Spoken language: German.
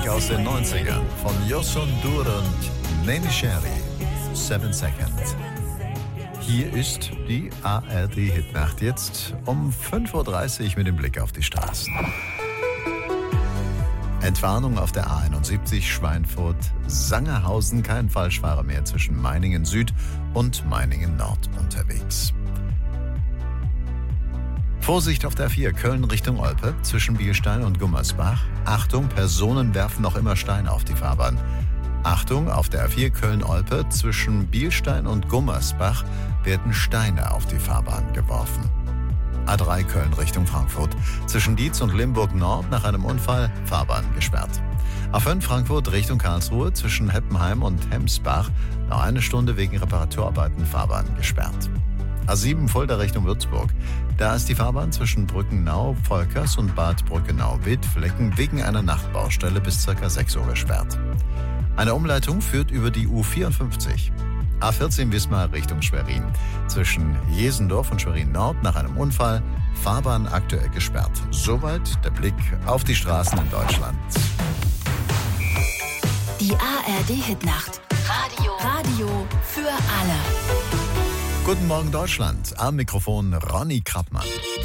aus den 90ern von Yosun Dur und Neni Sherry. 7 Seconds. Hier ist die ARD-Hitnacht jetzt um 5.30 Uhr mit dem Blick auf die Straßen. Entwarnung auf der A71 Schweinfurt-Sangerhausen. Kein Falschfahrer mehr zwischen Meiningen Süd und Meiningen Nord unterwegs. Vorsicht auf der A4 Köln Richtung Olpe zwischen Bielstein und Gummersbach. Achtung, Personen werfen noch immer Steine auf die Fahrbahn. Achtung, auf der A4 Köln-Olpe zwischen Bielstein und Gummersbach werden Steine auf die Fahrbahn geworfen. A3 Köln Richtung Frankfurt zwischen Dietz und Limburg Nord nach einem Unfall Fahrbahn gesperrt. A5 Frankfurt Richtung Karlsruhe zwischen Heppenheim und Hemsbach noch eine Stunde wegen Reparaturarbeiten Fahrbahn gesperrt. A7 Fulda Richtung Würzburg. Da ist die Fahrbahn zwischen Brückenau, Volkers und Bad Brückenau-Wittflecken wegen einer Nachtbaustelle bis ca. 6 Uhr gesperrt. Eine Umleitung führt über die U54. A14 Wismar Richtung Schwerin. Zwischen Jesendorf und Schwerin Nord nach einem Unfall Fahrbahn aktuell gesperrt. Soweit der Blick auf die Straßen in Deutschland. Die ARD-Hitnacht. Radio für alle. Guten Morgen Deutschland. Am Mikrofon Ronny Krappmann.